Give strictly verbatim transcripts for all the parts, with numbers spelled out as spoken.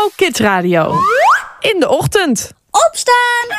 Jouw Kids Radio. In de ochtend. Opstaan!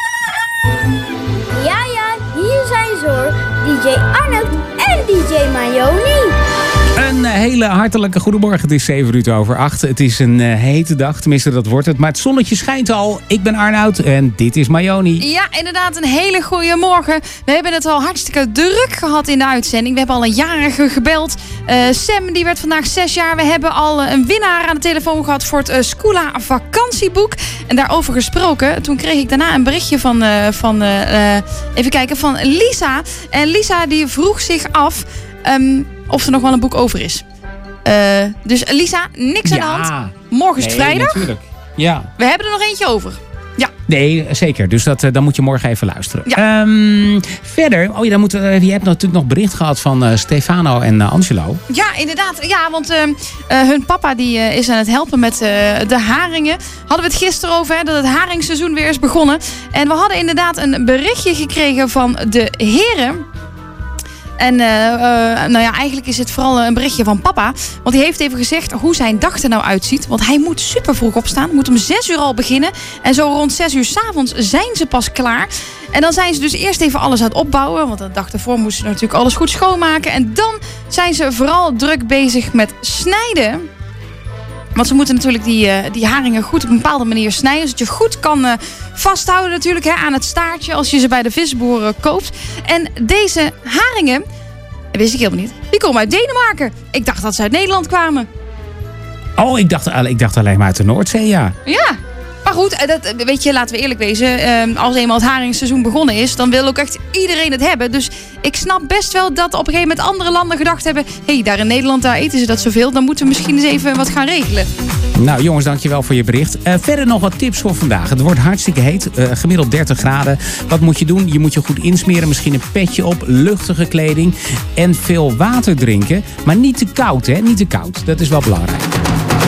Ja, ja, hier zijn ze hoor. D J Arnold en D J Mayoni. Een hele hartelijke goedemorgen. Het is zeven minuten over acht. Het is een uh, hete dag, tenminste dat wordt het. Maar het zonnetje schijnt al. Ik ben Arnoud en dit is Mayoni. Ja, inderdaad, een hele goede morgen. We hebben het al hartstikke druk gehad in de uitzending. We hebben al een jarige gebeld. Uh, Sam, die werd vandaag zes jaar. We hebben al uh, een winnaar aan de telefoon gehad voor het uh, Scula vakantieboek. En daarover gesproken, toen kreeg ik daarna een berichtje van, uh, van uh, uh, even kijken, van Lisa. En Lisa die vroeg zich af um, of er nog wel een boek over is. Uh, dus Lisa, niks aan Ja. de hand. Morgen is het Nee, vrijdag. natuurlijk. Ja. We hebben er nog eentje over. Ja. Nee, zeker. Dus dat, uh, dan moet je morgen even luisteren. Ja. Um, verder, oh ja, dan moeten we, je hebt natuurlijk nog bericht gehad van uh, Stefano en uh, Angelo. Ja, inderdaad. Ja, want uh, uh, hun papa die, uh, is aan het helpen met uh, de haringen. Hadden we het gisteren over, hè, dat het haringseizoen weer is begonnen. En we hadden inderdaad een berichtje gekregen van de heren. En uh, uh, nou ja, eigenlijk is het vooral een berichtje van papa. Want die heeft even gezegd hoe zijn dag er nou uitziet. Want hij moet super vroeg opstaan. Moet om zes uur al beginnen. En zo rond zes uur 's avonds zijn ze pas klaar. En dan zijn ze dus eerst even alles aan het opbouwen. Want de dag ervoor moesten ze natuurlijk alles goed schoonmaken. En dan zijn ze vooral druk bezig met snijden. Want ze moeten natuurlijk die, uh, die haringen goed op een bepaalde manier snijden. Zodat je goed kan uh, vasthouden natuurlijk, hè, aan het staartje als je ze bij de visboer uh, koopt. En deze haringen, dat wist ik helemaal niet, die komen uit Denemarken. Ik dacht dat ze uit Nederland kwamen. Oh, ik dacht, ik dacht alleen maar uit de Noordzee, ja. Ja. Maar goed, dat, weet je, laten we eerlijk wezen. Als eenmaal het haringseizoen begonnen is, dan wil ook echt iedereen het hebben. Dus ik snap best wel dat op een gegeven moment andere landen gedacht hebben, hé, hey, daar in Nederland, daar eten ze dat zoveel. Dan moeten we misschien eens even wat gaan regelen. Nou jongens, dankjewel voor je bericht. Uh, verder nog wat tips voor vandaag. Het wordt hartstikke heet, uh, gemiddeld dertig graden. Wat moet je doen? Je moet je goed insmeren. Misschien een petje op, luchtige kleding en veel water drinken. Maar niet te koud, hè? Niet te koud. Dat is wel belangrijk.